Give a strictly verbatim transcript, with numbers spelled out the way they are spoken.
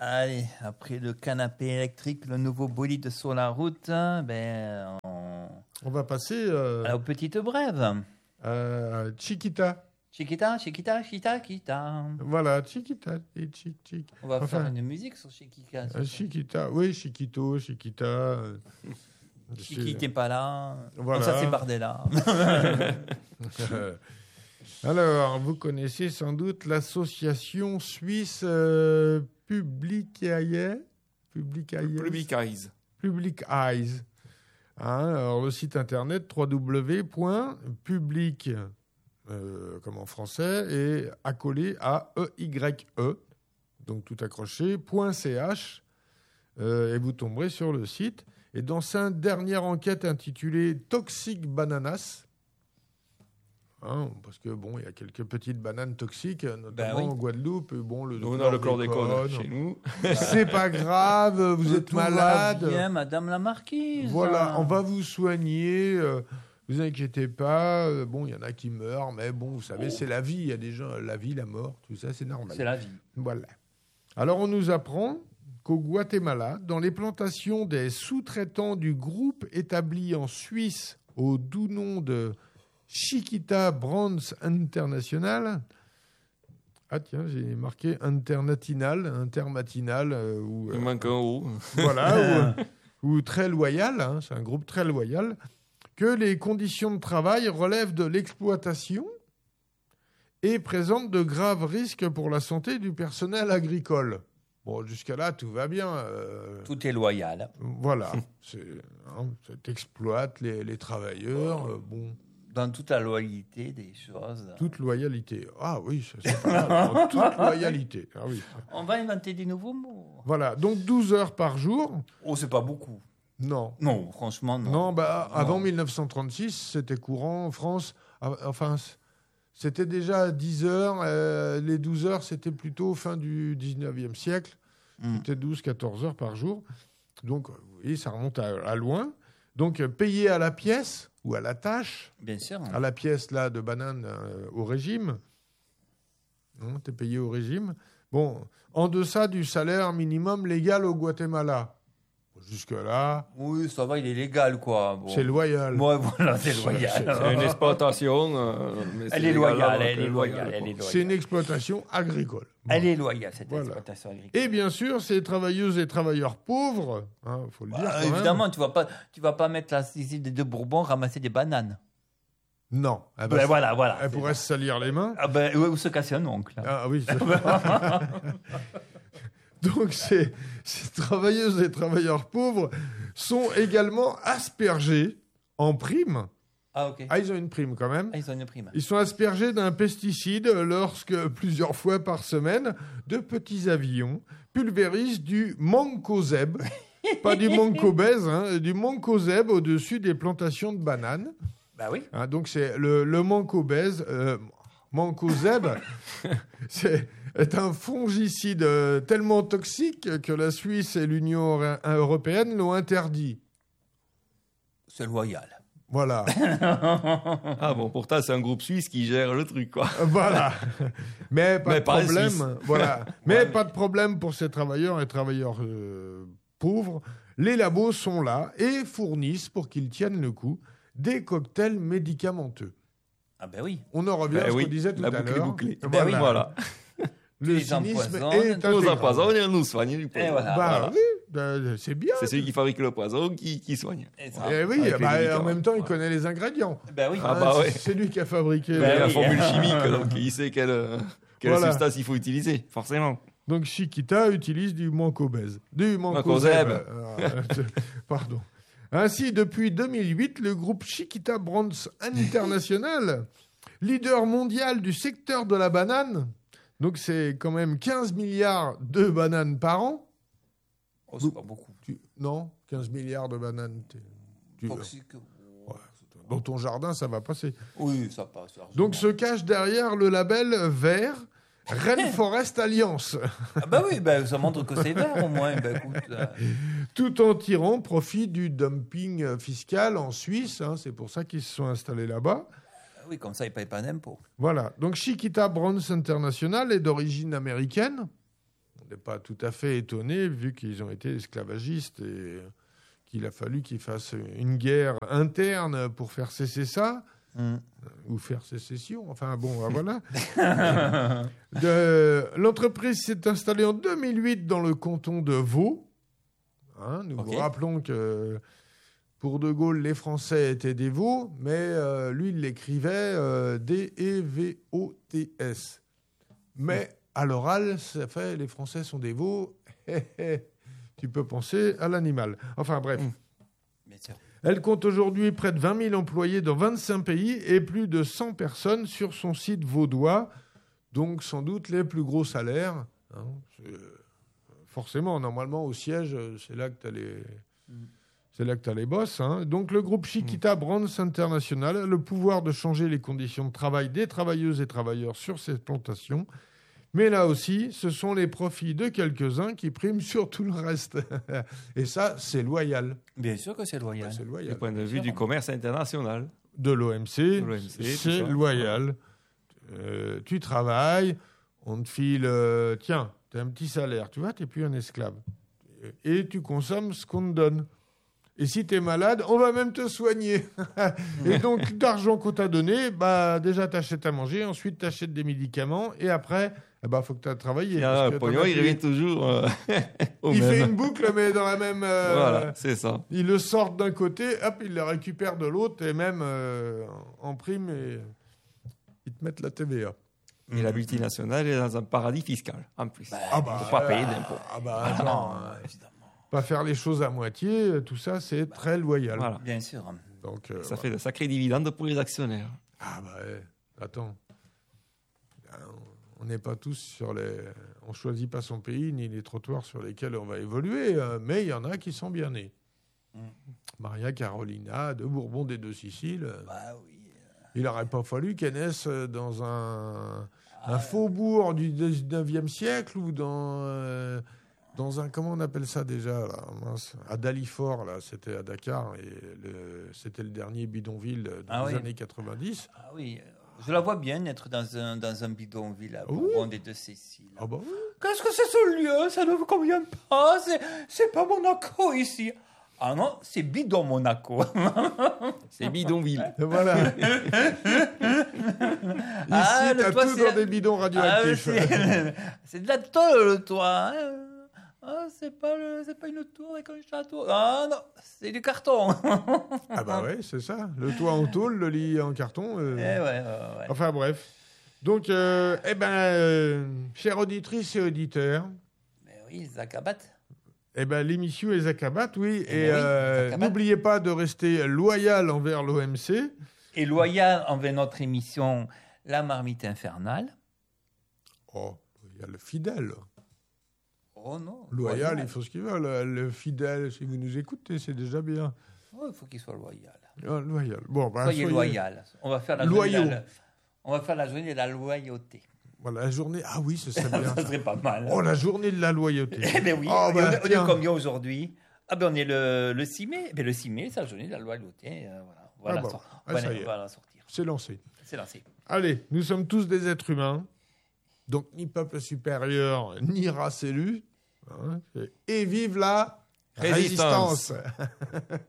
Allez, après le canapé électrique, le nouveau bolide sur la route, ben, on, On va passer euh, aux petites brèves. à Chiquita. Chiquita, Chiquita, Chiquita, Chiquita. Voilà, Chiquita et Chic Chic. On va Enfin, faire une musique sur Chiquita. euh, Chiquita, oui, Chiquito, Chiquita. euh, Chiqui, c'est- t'es pas là. Voilà. Non, ça, c'est Bardella. Alors, vous connaissez sans doute l'association suisse euh, Publicae Publicae Public Eyes. Public Eyes. Hein, alors, le site internet w w w point public, euh, comme en français, et accolé à E Y E, donc tout accroché, .ch, euh, et vous tomberez sur le site. Et dans sa dernière enquête intitulée Toxic Bananas, hein, parce que bon, il y a quelques petites bananes toxiques, notamment Ben oui. en Guadeloupe. Et bon, le Nous, on a le chlordécone, chlordécone chez nous. c'est pas grave, vous êtes Tout va malade. bien, Madame la Marquise. Voilà, on va vous soigner. Euh, vous inquiétez pas. Euh, bon, il y en a qui meurent, mais bon, vous savez, c'est la vie. Il y a des gens, la vie, la mort, tout ça, c'est normal. C'est la vie. Voilà. Alors, on nous apprend qu'au Guatemala, dans les plantations des sous-traitants du groupe établi en Suisse au doux nom de Chiquita Brands International. Ah tiens, j'ai marqué internatinal, intermatinal, euh, ou, euh, Il manque un O. voilà, ou, ou très loyal, hein, c'est un groupe très loyal, que les conditions de travail relèvent de l'exploitation et présentent de graves risques pour la santé du personnel agricole. Bon, jusqu'à là, tout va bien. euh, Tout est loyal. Voilà, c'est, hein, ça t'exploite les, les travailleurs, euh, bon, Dans toute la loyalité des choses. toute loyalité. Ah oui, ça, c'est pas mal, en toute loyalité. Ah oui. On va inventer des nouveaux mots. Voilà, donc douze heures par jour. Oh, c'est pas beaucoup. Non. Non, franchement, non. Non, bah, Non. avant mille neuf cent trente-six, c'était courant en France. Ah, enfin, c- c'était déjà dix heures. euh, les douze heures, c'était plutôt fin du dix-neuvième siècle. Mm. C'était douze quatorze heures par jour. Donc, vous voyez, ça remonte à, à loin. Donc, euh, payé à la pièce ou à la tâche, Bien sûr. à la pièce là de banane euh, au régime. Hein, t'es payé au régime. Bon, en deçà du salaire minimum légal au Guatemala. Jusque-là, Oui, ça va, il est légal, quoi. Bon. c'est loyal. Ouais, voilà, c'est C'est- loyal. C'est une exploitation. euh, mais c'est Elle est légal, loyale, donc, elle est euh, loyale, quoi. elle est C'est une loyale. exploitation agricole. Bon. Elle est loyale, cette Voilà. exploitation agricole. Et bien sûr, ces travailleuses et travailleurs pauvres, il faut le dire Bah, quand même. évidemment, tu vas pas, tu vas pas mettre la Sicile des deux Bourbons ramasser des bananes. Non. Ah bah, Ben ça- voilà, voilà. Elle pourrait se salir les mains. Ah ben, ouais, ou se casser un oncle. Ah oui. c'est- Donc ces, ces travailleuses et travailleurs pauvres sont également aspergés en prime. Ah, ok. Ah, ils ont une prime quand même. Ah, ils ont une prime. Ils sont aspergés d'un pesticide lorsque, plusieurs fois par semaine, de petits avions pulvérisent du mancozeb, pas du mancobèse, hein, du mancozeb au-dessus des plantations de bananes. Bah oui. Hein, donc c'est le, le mancobèse, euh, mancozeb, c'est est un fongicide euh, tellement toxique que la Suisse et l'Union euro- européenne l'ont interdit. C'est loyal. Voilà. Ah bon, pourtant, c'est un groupe suisse qui gère le truc, quoi. Voilà. Mais pas Mais de pas en problème. Suisse. Voilà. Mais Ouais, pas de problème pour ces travailleurs et travailleurs euh, pauvres. Les labos sont là et fournissent, pour qu'ils tiennent le coup, des cocktails médicamenteux. Ah ben oui. On en revient Ben à ce oui, qu'on disait tout la à boucle est l'heure. bouclée. Ben Voilà. oui. Voilà. Le les cynisme empoisonne, est tous Nous intégré. empoisonnent et nous soignent du poison. Et voilà. Bah Voilà. oui, euh, c'est bien. C'est celui qui fabrique le poison qui, qui soigne. Et ça. Eh oui, Avec les bah, en médicaments. même temps, il Ouais. connaît les ingrédients. Ben oui. Ah Hein, bah c'est- ouais. C'est lui qui a fabriqué. Ben la oui. formule chimique, donc il sait quelle, euh, quelle Voilà. substance il faut utiliser, forcément. Donc Chiquita utilise du mancobèse. Du Mancozeb. mancozeb. Euh, Pardon. Ainsi, depuis deux mille huit, le groupe Chiquita Brands International, leader mondial du secteur de la banane, donc c'est quand même quinze milliards de bananes par an. Oh, c'est pas beaucoup. Tu- Non, quinze milliards de bananes. t'es- tu- Toxique. Ouais, dans ton jardin, ça va passer. Oui, ça passe. largement. Donc se cache derrière le label vert Rainforest Alliance, Ah ben oui, ben, ça montre que c'est vert au moins. Ben écoute. euh, tout en tirant profit du dumping fiscal en Suisse. Hein, c'est pour ça qu'ils se sont installés là-bas. ah oui, comme ça, ils ne payent pas d'impôts. Voilà. Donc Chiquita Brands International est d'origine américaine. n'est pas tout à fait étonné, vu qu'ils ont été esclavagistes et qu'il a fallu qu'ils fassent une guerre interne pour faire cesser ça, mm. ou faire sécession, enfin bon, voilà. De, l'entreprise s'est installée en deux mille huit dans le canton de Vaud. Hein, nous okay. vous rappelons que pour De Gaulle, les Français étaient des veaux, mais euh, lui, il l'écrivait euh, D E V O T S. Mais à l'oral, ça fait les Français sont des veaux. Tu peux penser à l'animal. Enfin bref. Bien sûr. Elle compte aujourd'hui près de vingt mille employés dans vingt-cinq pays et plus de cent personnes sur son site vaudois. Donc sans doute les plus gros salaires. Hein. Forcément, normalement, au siège, c'est là que tu as les... Mm. C'est là que tu as les boss. Hein. Donc, le groupe Chiquita Brands International a le pouvoir de changer les conditions de travail des travailleuses et travailleurs sur ces plantations. Mais là aussi, ce sont les profits de quelques-uns qui priment sur tout le reste. Et ça, c'est loyal. Bien sûr que c'est loyal. Ben, c'est loyal. Du point de vue du commerce international. De l'O M C, c'est loyal. Euh, tu travailles, on te file... Euh, tiens, tu as un petit salaire, tu vois, tu n'es plus un esclave. Et tu consommes ce qu'on te donne. Et si tu es malade, on va même te soigner. Et donc, l'argent qu'on t'a donné, bah, déjà, tu achètes à manger, ensuite, tu achètes des médicaments, et après, il eh bah, faut que tu aies travaillé. Ah, le pognon, il revient toujours euh, au Il même. fait une boucle, mais dans la même... Euh, voilà, c'est ça. Il le sort d'un côté, hop, il le récupère de l'autre, et même euh, en prime, et ils te mettent la T V A. Et la multinationale est dans un paradis fiscal, en plus. Bah, ah bah, il ne faut pas payer d'impôts. Ah bah, ah non, euh, évidemment. Pas faire les choses à moitié, tout ça, c'est bah, très loyal. Voilà. Bien sûr. Donc, euh, ça voilà. fait de sacrés dividendes pour les actionnaires. Ah bah, ouais. Attends. On n'est pas tous sur les... On choisit pas son pays, ni les trottoirs sur lesquels on va évoluer, mais il y en a qui sont bien nés. Mm. Maria Carolina, de Bourbon des Deux Siciles. Bah oui. Il n'aurait pas fallu qu'elle naisse dans un, ah, un faubourg du dix-neuvième siècle ou dans... Euh, Dans un, comment on appelle ça déjà là, mince, à Dalifort, là, c'était à Dakar, et le, c'était le dernier bidonville des ah oui. années quatre-vingt-dix. Ah oui, je la vois bien être dans un, dans un bidonville à Bourbon des Deux Siciles. Ah bah oui. Qu'est-ce que c'est ce lieu? Ça ne me convient pas, c'est, c'est pas Monaco ici. Ah non, c'est bidon Monaco. C'est bidonville. Voilà. Ici, ah, t'as tout dans des bidons radioactifs. Ah, c'est, c'est de la tôle, le toit. Hein. Ah, c'est pas, le, c'est pas une tour avec un château. Ah non, c'est du carton. Ah bah ouais, c'est ça. Le toit en tôle, le lit en carton. Euh... Eh ouais, ouais, ouais. Enfin bref. Donc, euh, eh ben, euh, chères auditrices et auditeurs. Mais oui, Zakabat. Eh ben, l'émission est Zakabat, oui. Et, et oui, euh, n'oubliez pas de rester loyal envers l'O M C. Et loyal envers notre émission La Marmite Infernale. Oh, il y a le fidèle. Oh non. Loyal, il faut ce qu'il veut. Le, le fidèle, si vous nous écoutez, c'est déjà bien. Oh, il faut qu'il soit loyal. Oh, loyal. Bon, ben, soyez, soyez loyal. On va faire la journée de la, on va faire la journée de la loyauté. Voilà, la journée. Ah oui, ce serait bien. Ça serait pas mal. Oh, la journée de la loyauté. Eh bien oui. Oh, ben, on, on est combien aujourd'hui? Ah ben on est le, le six mai. Ben, le six mai, c'est la journée de la loyauté. Euh, voilà. On va, ah la, bon. sor- ah, on ça va, y est. on va la sortir. C'est lancé. C'est lancé. Allez, nous sommes tous des êtres humains. Donc, ni peuple supérieur, ni race élue. Hein, et vive la résistance, résistance.